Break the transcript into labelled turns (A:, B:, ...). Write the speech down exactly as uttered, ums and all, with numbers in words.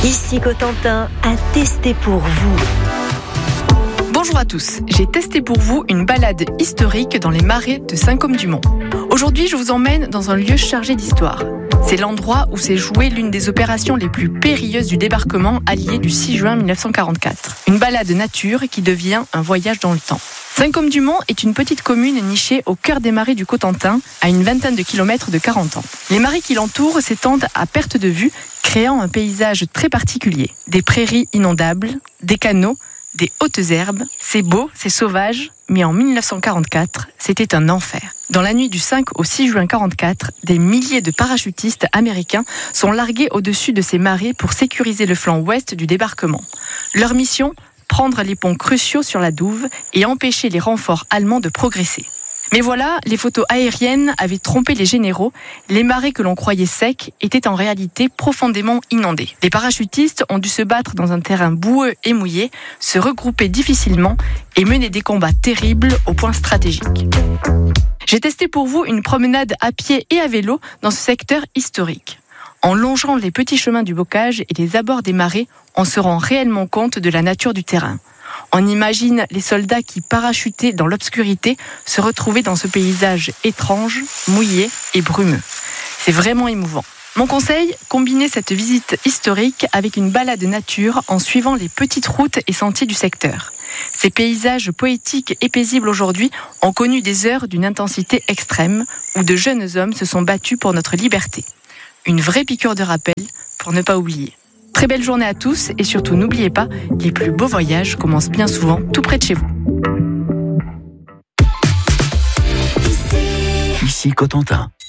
A: Ici Cotentin a testé pour vous.
B: Bonjour à tous, j'ai testé pour vous une balade historique dans les marais de Saint-Côme-du-Mont. Aujourd'hui, je vous emmène dans un lieu chargé d'histoire. C'est l'endroit où s'est jouée l'une des opérations les plus périlleuses du débarquement allié du six juin mille neuf cent quarante-quatre. Une balade nature qui devient un voyage dans le temps. Saint-Côme-du-Mont est une petite commune nichée au cœur des marais du Cotentin, à une vingtaine de kilomètres de Carentan. Les marais qui l'entourent s'étendent à perte de vue, créant un paysage très particulier. Des prairies inondables, des canaux, des hautes herbes. C'est beau, c'est sauvage, mais en mille neuf cent quarante-quatre, c'était un enfer. Dans la nuit du cinq au six juin quarante-quatre, des milliers de parachutistes américains sont largués au-dessus de ces marais pour sécuriser le flanc ouest du débarquement. Leur mission ? Prendre les ponts cruciaux sur la Douve et empêcher les renforts allemands de progresser. Mais voilà, les photos aériennes avaient trompé les généraux. Les marais que l'on croyait secs étaient en réalité profondément inondés. Les parachutistes ont dû se battre dans un terrain boueux et mouillé, se regrouper difficilement et mener des combats terribles au point stratégique. J'ai testé pour vous une promenade à pied et à vélo dans ce secteur historique. En longeant les petits chemins du bocage et les abords des marais, on se rend réellement compte de la nature du terrain. On imagine les soldats qui, parachutés dans l'obscurité, se retrouvaient dans ce paysage étrange, mouillé et brumeux. C'est vraiment émouvant. Mon conseil, combinez cette visite historique avec une balade nature en suivant les petites routes et sentiers du secteur. Ces paysages poétiques et paisibles aujourd'hui ont connu des heures d'une intensité extrême où de jeunes hommes se sont battus pour notre liberté. Une vraie piqûre de rappel pour ne pas oublier. Très belle journée à tous et surtout n'oubliez pas, les plus beaux voyages commencent bien souvent tout près de chez vous.
C: Ici Cotentin.